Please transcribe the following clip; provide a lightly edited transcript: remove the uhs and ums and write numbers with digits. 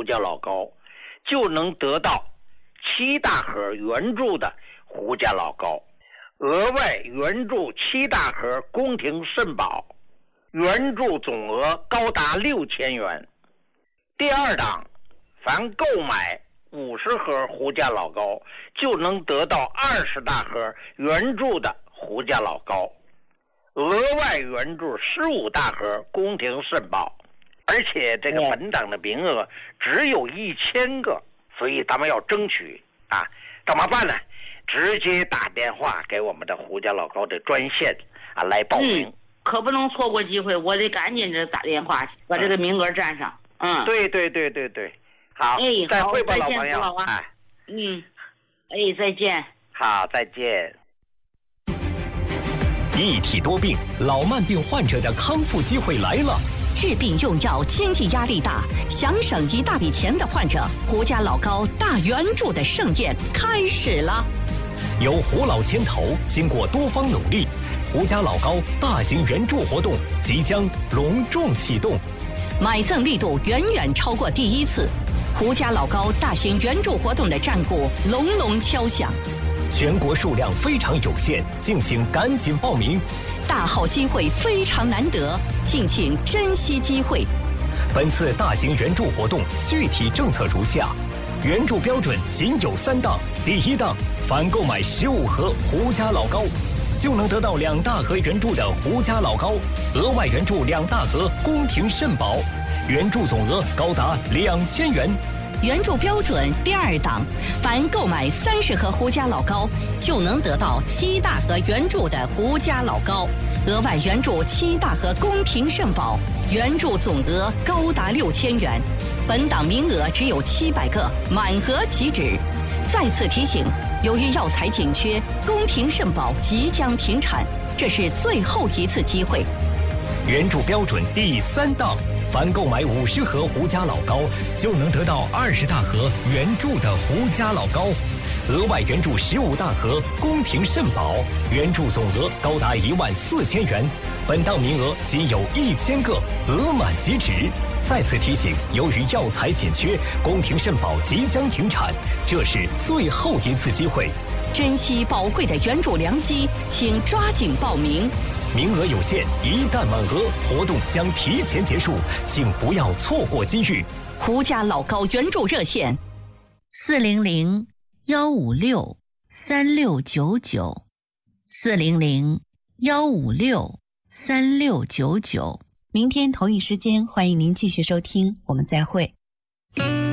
胡家老高，就能得到7大盒原著的胡家老高，额外援助7大盒宫廷肾宝，援助总额高达6000元。第二档，凡购买50盒胡家老高，就能得到20大盒援助的胡家老高，额外援助15大盒宫廷肾宝，而且这个本档的名额只有1000个，所以咱们要争取啊！怎么办呢？直接打电话给我们的胡家老高的专线啊来报名。 可不能错过机会，我得赶紧这打电话把这个名额占上。 对，好，再会吧， 老朋友。 再见。 好，再见。 一体多病，老慢病患者的康复机会来了。 治病用药，经济压力大，想省一大笔钱的患者，胡家老高大援助的盛宴开始了。 由胡老牵头，经过多方努力，胡家老高大型援助活动即将隆重启动。 买赠力度远远超过第一次，胡家老高大型援助活动的战鼓隆隆敲响。 全国数量非常有限，敬请赶紧报名。 大好机会非常难得，敬请珍惜机会。 本次大型援助活动具体政策如下：援助标准仅有3档。第1档，凡购买15盒胡家老高，就能得到2大盒援助的胡家老高，额外援助2大盒宫廷肾宝，援助总额高达2000元。 援助标准第2档，凡购买30盒胡家老高，就能得到7大盒援助的胡家老高，额外援助7大盒宫廷肾宝，援助总额高达6000元。本档名额只有700个，满额即止。再次提醒，由于药材紧缺，宫廷肾宝即将停产，这是最后一次机会。 援助标准第3档，凡购买50盒胡家老高，就能得到20大盒援助的胡家老高，额外援助15大盒宫廷肾宝，援助总额高达14000元。本档名额仅有1000个，额满即止。再次提醒，由于药材紧缺，宫廷肾宝即将停产，这是最后一次机会。 珍惜宝贵的援助良机，请抓紧报名。 名额有限，一旦满额，活动将提前结束，请不要错过机遇。 胡家老高援助热线 ，400-156-3699，400-156-3699。明天同一时间，欢迎您继续收听，我们再会。